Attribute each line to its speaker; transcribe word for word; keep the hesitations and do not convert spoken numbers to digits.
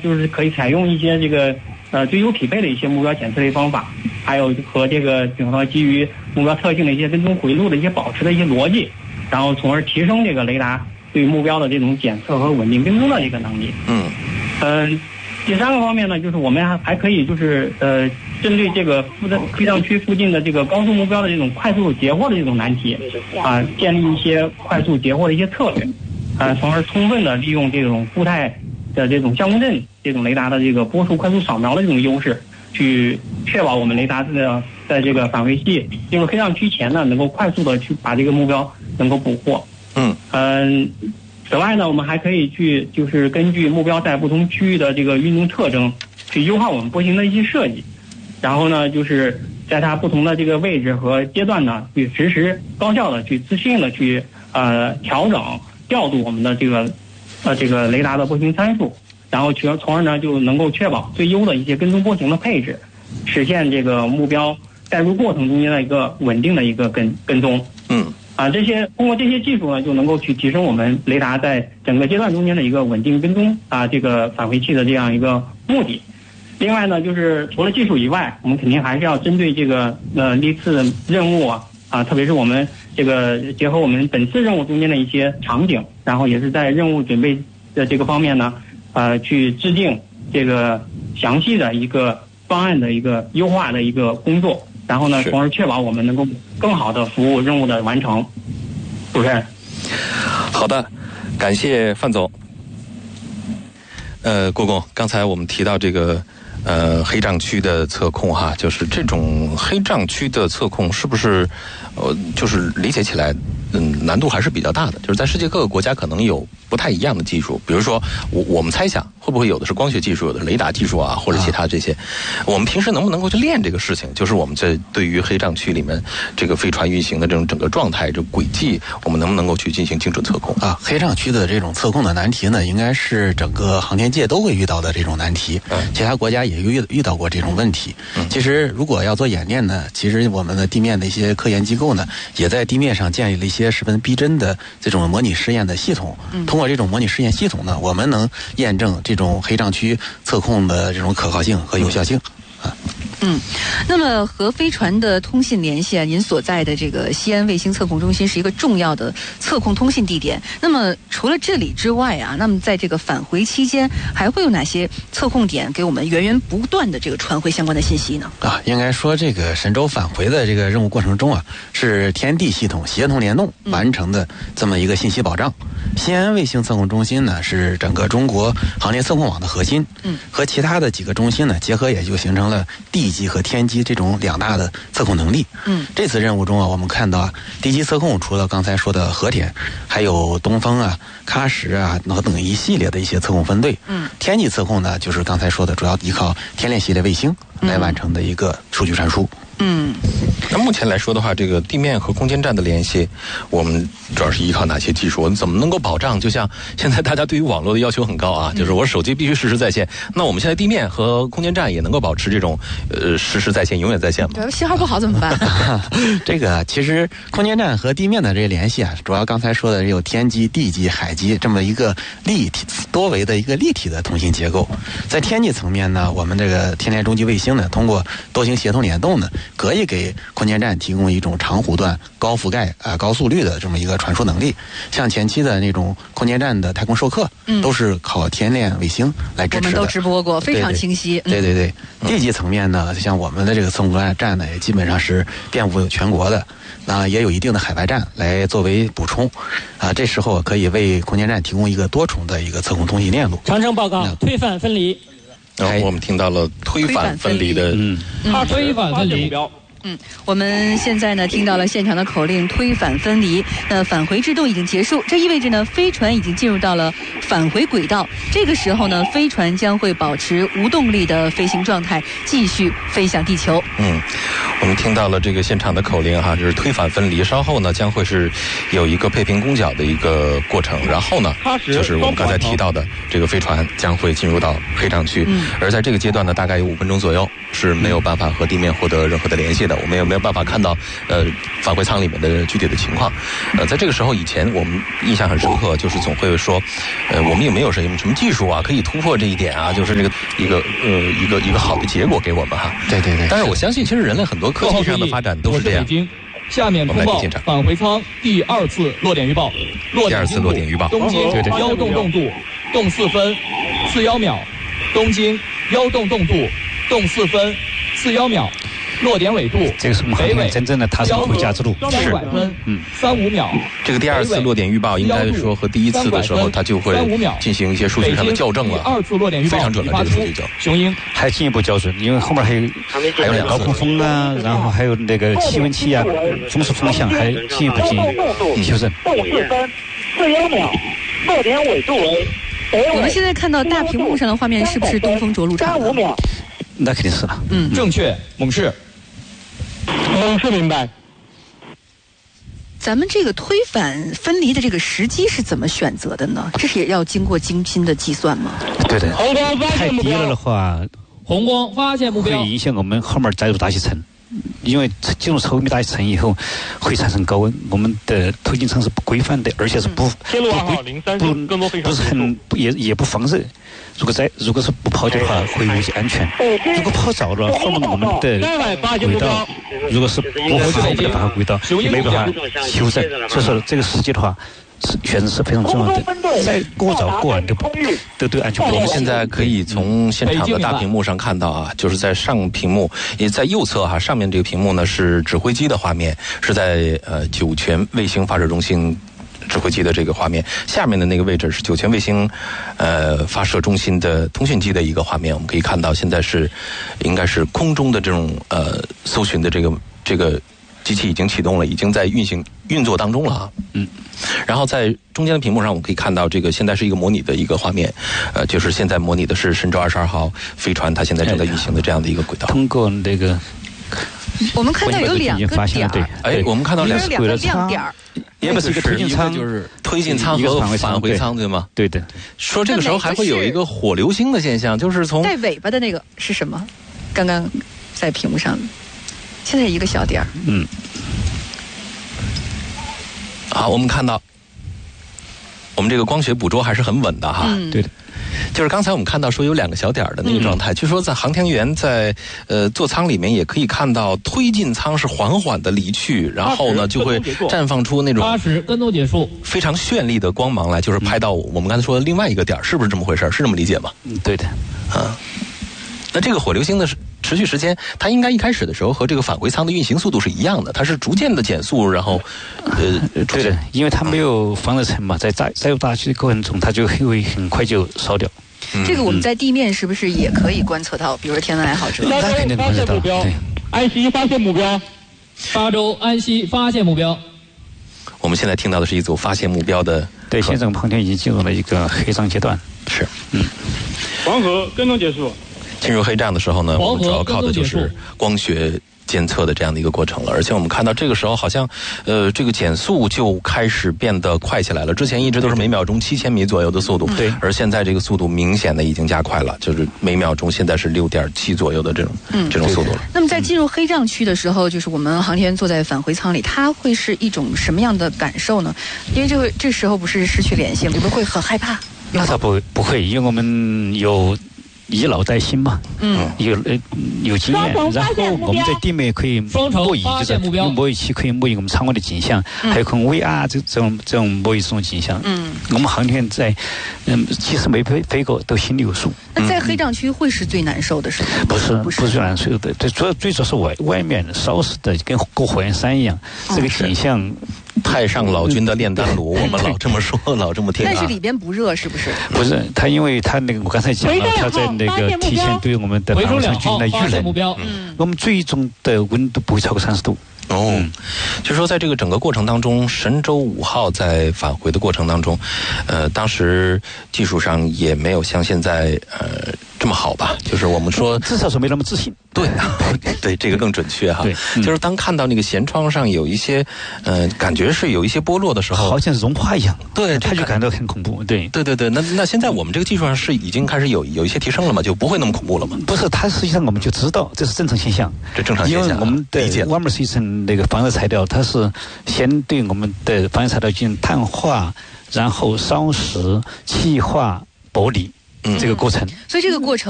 Speaker 1: 就是可以采用一些这个呃追求匹配的一些目标检测类方法，还有和这个比方说基于目标特性的一些跟踪回路的一些保持的一些逻辑，然后从而提升这个雷达对目标的这种检测和稳定跟踪的这个能力。嗯，嗯、呃，第三个方面呢，就是我们还还可以就是呃针对这个附的飞障区附近的这个高速目标的这种快速截获的这种难题啊、呃，建立一些快速截获的一些策略，啊、呃，从而充分的利用这种固态的这种相共振这种雷达的这个波束快速扫描的这种优势，去确保我们雷达的在这个返回器进入黑障区前呢，能够快速的去把这个目标能够捕获。嗯嗯、呃，此外呢，我们还可以去就是根据目标在不同区域的这个运动特征，去优化我们波形的一些设计，然后呢，就是在它不同的这个位置和阶段呢，去实时高效的去自适应的去呃调整调度我们的这个呃这个雷达的波形参数，然后从从而呢就能够确保最优的一些跟踪波形的配置，实现这个目标带入过程中间的一个稳定的一个跟跟踪。嗯。啊，这些通过这些技术呢，就能够去提升我们雷达在整个阶段中间的一个稳定跟踪啊，这个返回器的这样一个目的。另外呢，就是除了技术以外，我们肯定还是要针对这个呃历次任务啊啊，特别是我们这个结合我们本次任务中间的一些场景，然后也是在任务准备的这个方面呢，呃，去制定这个详细的一个方案的一个优化的一个工作。然后呢，从而确保我们能够更好的服务任务的完成。主持人，
Speaker 2: 好的，感谢范总。呃，郭工，刚才我们提到这个呃黑障区的测控哈，就是这种黑障区的测控是不是呃就是理解起来嗯难度还是比较大的？就是在世界各个国家可能有不太一样的技术，比如说我我们猜想会不会有的是光学技术，有的是雷达技术啊，或者其他这些、啊、我们平时能不能够去练这个事情？就是我们在对于黑障区里面这个飞船运行的这种整个状态这轨迹，我们能不能够去进行精准测控
Speaker 3: 啊？黑障区的这种测控的难题呢，应该是整个航天界都会遇到的这种难题，嗯、其他国家也遇遇到过这种问题、嗯、其实如果要做演练呢，其实我们的地面的一些科研机构呢，也在地面上建立了一些十分逼真的这种模拟试验的系统，嗯、通过这种模拟试验系统呢，我们能验证这种黑障区测控的这种可靠性和有效性。啊，
Speaker 4: 嗯，那么和飞船的通信联系啊，您所在的这个西安卫星测控中心是一个重要的测控通信地点。那么除了这里之外啊，那么在这个返回期间，还会有哪些测控点给我们源源不断的这个传回相关的信息呢？
Speaker 3: 啊，应该说这个神舟返回的这个任务过程中啊，是天地系统协同联动完成的这么一个信息保障。嗯、西安卫星测控中心呢，是整个中国航天测控网的核心，嗯，和其他的几个中心呢结合，也就形成了地基和天基这种两大的测控能力。嗯，这次任务中啊，我们看到啊，地基测控除了刚才说的和田，还有东风啊、喀什啊等等一系列的一些测控分队。嗯，天基测控呢，就是刚才说的，主要依靠天链系列卫星来完成的一个数据传输。
Speaker 2: 嗯，那目前来说的话，这个地面和空间站的联系，我们主要是依靠哪些技术？我们怎么能够保障？就像现在大家对于网络的要求很高啊，就是我手机必须实时在线。那我们现在地面和空间站也能够保持这种呃实时在线、永远在线吗？
Speaker 4: 对，信号不好怎么办？
Speaker 3: 这个其实空间站和地面的这个联系啊，主要刚才说的有天基、地基、海基这么一个立体多维的一个立体的通信结构。在天基层面呢，我们这个天链中继卫星呢，通过多星协同联动呢，可以给空间站提供一种长弧段、高覆盖啊、高速率的这么一个传输能力。像前期的那种空间站的太空授课，嗯，都是靠天链卫星来支持的。
Speaker 4: 我们都直播过，非常清晰。
Speaker 3: 对对 对, 对, 对，地基层面呢，像我们的这个测控站呢，也基本上是遍布全国的。那也有一定的海外站来作为补充，啊，这时候可以为空间站提供一个多重的一个测控通信链路。
Speaker 5: 长城报告，推反分离。
Speaker 2: 然后我们听到了推反分离的，
Speaker 5: 嗯，它推反分离。
Speaker 4: 嗯，我们现在呢听到了现场的口令推返分离，那返回制动已经结束，这意味着呢飞船已经进入到了返回轨道。这个时候呢，飞船将会保持无动力的飞行状态，继续飞向地球。
Speaker 2: 嗯，我们听到了这个现场的口令哈，就是推返分离。稍后呢将会是有一个配平攻角的一个过程，然后呢就是我们刚才提到的这个飞船将会进入到黑障区，嗯、而在这个阶段呢，大概有五分钟左右是没有办法和地面获得任何的联系的。 的，我们也没有办法看到呃返回舱里面的具体的情况。呃，在这个时候以前，我们印象很深刻，就是总会说，呃，我们有没有什么什么技术啊，可以突破这一点啊？就是这个一个呃一个一个好的结果给我们哈。
Speaker 3: 对对对。
Speaker 2: 但是我相信，其实人类很多科技上的发展都是这样。
Speaker 5: 下面通报返回舱第二次落点预报。
Speaker 2: 第二次落点预报。
Speaker 5: 东经幺洞洞度，动四分四幺秒。东经幺洞洞度，动四分四幺秒。落点纬度，
Speaker 6: 这个是我们航天真正的踏上回家之路。
Speaker 5: 是，嗯，三五秒。
Speaker 2: 这个第二次落点预报应该说和第一次的时候，它就会进行一些数据上的校正了。
Speaker 5: 二次落点预报
Speaker 2: 非常准了，这个数据就。
Speaker 5: 雄鹰
Speaker 6: 还进一步校准，因为后面还有
Speaker 2: 还有两
Speaker 6: 高空风啊，然后还有那个气温器啊，风速风向还进一步进行修正。
Speaker 7: 动四分四幺秒，落点纬度为。
Speaker 4: 我们现在看到大屏幕上的画面是不是东风着陆场？
Speaker 7: 三五秒。
Speaker 6: 那肯定是了。
Speaker 4: 嗯，
Speaker 5: 正确，猛士。
Speaker 7: 嗯，是明白。
Speaker 4: 咱们这个推返分离的这个时机是怎么选择的呢？这是也要经过精心的计算吗？
Speaker 6: 对的，太低了的话，
Speaker 5: 红光发现目标，
Speaker 6: 会影响我们后面载入大气层。因为进入稠密大气层以后，会产生高温，我们的推进舱是不规范的，而且是不
Speaker 7: 天路二号零三
Speaker 6: 不不是很也也不防热。如果在如果是不抛的话，会危险安全。如果抛着了，后面我们的轨道如果是不符合的话，轨道没办法修正。所以说这个时机的话，选择是非常重要的。再过早过晚都都对安全不利。
Speaker 2: 我们现在可以从现场的大屏幕上看到啊，就是在上屏幕也在右侧哈、啊，上面这个屏幕呢是指挥机的画面，是在呃酒泉卫星发射中心指挥机的这个画面，下面的那个位置是酒泉卫星呃发射中心的通讯机的一个画面。我们可以看到现在是应该是空中的这种呃搜寻的这个这个机器已经启动了，已经在运行运作当中了啊。嗯。然后在中间的屏幕上，我们可以看到这个现在是一个模拟的一个画面，呃，就是现在模拟的是神舟二十二号飞船，它现在正在运行的这样的一个轨道。
Speaker 6: 通过那个，
Speaker 4: 我们看到有两个点儿，
Speaker 2: 哎，我们看到两
Speaker 4: 个亮点儿，
Speaker 2: 也不是
Speaker 6: 一个推进舱，
Speaker 2: 就是推进舱和返回舱，对吗？
Speaker 6: 对的。
Speaker 2: 说这个时候还会有一个火流星的现象，就是从
Speaker 4: 带尾巴的那个是什么？刚刚在屏幕上，现在一个小点儿，
Speaker 6: 嗯。
Speaker 2: 好，我们看到，我们这个光学捕捉还是很稳的哈。
Speaker 4: 嗯，
Speaker 6: 对的。
Speaker 2: 就是刚才我们看到说有两个小点的那个状态，据说在航天员在呃座舱里面也可以看到推进舱是缓缓的离去，然后呢就会绽放出那种
Speaker 5: 八十跟踪结束
Speaker 2: 非常绚丽的光芒来，就是拍到我们刚才说的另外一个点，是不是这么回事？是这么理解吗？
Speaker 6: 嗯，对的。
Speaker 2: 啊，那这个火流星的持续时间，它应该一开始的时候和这个返回舱的运行速度是一样的，它是逐渐的减速，然后呃，
Speaker 6: 对的，因为它没有防热层嘛，在载载入大气的过程中，它就会很快就烧掉。
Speaker 4: 这个我们在地面是不是也可以观测到？比如说天文爱好者，
Speaker 6: 那肯定观测到。对，
Speaker 7: 安西发现目标，
Speaker 5: 巴州安西发现目标。
Speaker 2: 我们现在听到的是一组发现目标的。
Speaker 6: 对，现在我们航天已经进入了一个黑障阶段。
Speaker 2: 是，
Speaker 6: 嗯。
Speaker 7: 黄河跟踪结束。
Speaker 2: 进入黑障的时候呢，我们主要靠的就是光学监测的这样的一个过程了。而且我们看到这个时候好像，呃，这个减速就开始变得快起来了。之前一直都是每秒钟七千米左右的速度，
Speaker 6: 对，
Speaker 2: 而现在这个速度明显的已经加快了，就是每秒钟现在是六点七左右的这种、嗯、这种速度了。
Speaker 4: 那么在进入黑障区的时候，就是我们航天员坐在返回舱里，它会是一种什么样的感受呢？因为这个这时候不是失去联系，你们会很害怕？
Speaker 6: 那倒不不会，因为我们有。以老带新嘛，
Speaker 4: 嗯，
Speaker 6: 有呃有经验，然后我们在地面可以模拟，就是用模拟器可以模拟我们舱外的景象，嗯、还有用 V R 这这种这种模拟这种景象。嗯，我们航天在嗯其实没飞飞过，都心里有数。
Speaker 4: 那在黑障区会是最难受的是吗？
Speaker 6: 不是，不是最难受的，最主要最主要是外外面烧死的跟过火焰山一样，哦、这个景象。
Speaker 2: 太上老君的炼丹炉，我们老这么说，老这么听啊。
Speaker 4: 但是里边不热，是不是？
Speaker 6: 不是，它因为它那个我刚才讲了，它在那个提前对我们的航天军来预冷，嗯，我们最终的温度不会超过三十度。
Speaker 2: 哦，嗯、就是说在这个整个过程当中，神舟五号在返回的过程当中，呃，当时技术上也没有像现在呃这这么好吧？就是我们说，
Speaker 6: 至少是没那么自信。
Speaker 2: 对，对，这个更准确哈。
Speaker 6: 对，嗯、
Speaker 2: 就是当看到那个舷窗上有一些，呃，感觉是有一些剥落的时候，
Speaker 6: 好像是融化一样。
Speaker 2: 对，
Speaker 6: 他就感到很恐怖。对，
Speaker 2: 对对对。那那现在我们这个技术上是已经开始有有一些提升了嘛？就不会那么恐怖了吗？
Speaker 6: 不是，它实际上我们就知道这是正常现象。
Speaker 2: 这正常现象、啊，
Speaker 6: 因为我们的瓦姆斯一层那个防热材料，它是先对我们的防热材料进行碳化，然后烧蚀、气化、剥离、嗯、这个过程。
Speaker 4: 所以这个过程。